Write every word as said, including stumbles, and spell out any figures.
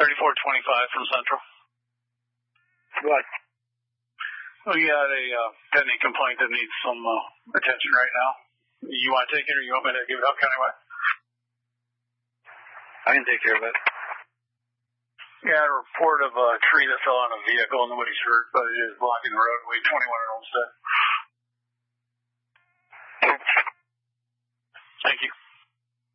thirty-four twenty-five from Central. What? We got a uh, pending complaint that needs some uh, attention right now. You want to take it, or you want me to give it up countywide? I can take care of it. Yeah, a report of a tree that fell on a vehicle. Nobody's hurt, but it is blocking the roadway. twenty-one at Olmsted. Thank you.